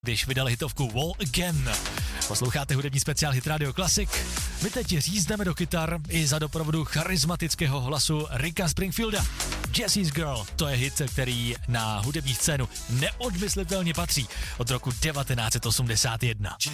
když vydali hitovku Wall Again. Posloucháte hudební speciál Hit Radio Classic. My teď řízneme do kytar i za doprovodu charismatického hlasu Ricka Springfielda. Jesse's Girl, to je hit, který na hudební scénu neodmyslitelně patří od roku 1981.